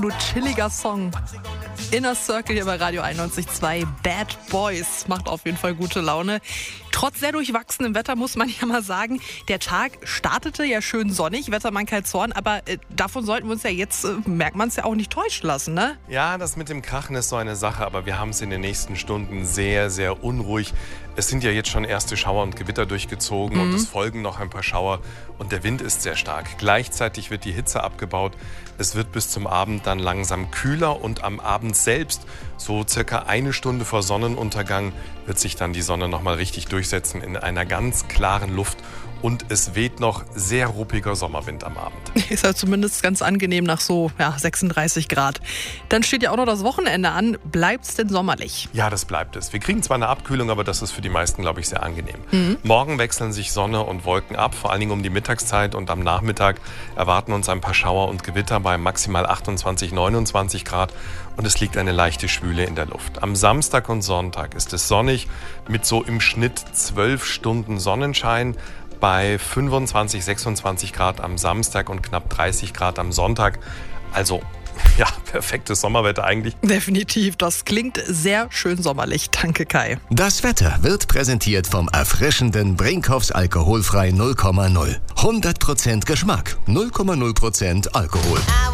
Nur chilliger Song. Inner Circle hier bei Radio 91.2. Bad Boys macht auf jeden Fall gute Laune. Trotz sehr durchwachsenem Wetter muss man ja mal sagen, der Tag startete ja schön sonnig, Wettermann Kai Zorn, aber davon sollten wir uns ja jetzt, merkt man es ja auch nicht täuschen lassen, ne? Ja, das mit dem Krachen ist so eine Sache, aber wir haben es in den nächsten Stunden sehr, sehr unruhig. Es sind ja jetzt schon erste Schauer und Gewitter durchgezogen und es folgen noch ein paar Schauer und der Wind ist sehr stark. Gleichzeitig wird die Hitze abgebaut. Es wird bis zum Abend dann langsam kühler und am Abend selbst, so circa eine Stunde vor Sonnenuntergang, wird sich dann die Sonne nochmal richtig durchsetzen in einer ganz klaren Luft. Und es weht noch sehr ruppiger Sommerwind am Abend. Ist ja zumindest ganz angenehm nach so 36 Grad. Dann steht ja auch noch das Wochenende an. Bleibt's denn sommerlich? Ja, das bleibt es. Wir kriegen zwar eine Abkühlung, aber das ist für die meisten, glaube ich, sehr angenehm. Morgen wechseln sich Sonne und Wolken ab, vor allen Dingen um die Mittagszeit. Und am Nachmittag erwarten uns ein paar Schauer und Gewitter bei maximal 28, 29 Grad. Und es liegt eine leichte Schwüle in der Luft. Am Samstag und Sonntag ist es sonnig mit so im Schnitt 12 Stunden Sonnenschein. Bei 25, 26 Grad am Samstag und knapp 30 Grad am Sonntag. Also, ja, perfektes Sommerwetter eigentlich. Definitiv, das klingt sehr schön sommerlich. Danke, Kai. Das Wetter wird präsentiert vom erfrischenden Brinkhoffs alkoholfrei 0,0. 100% Geschmack, 0,0% Alkohol.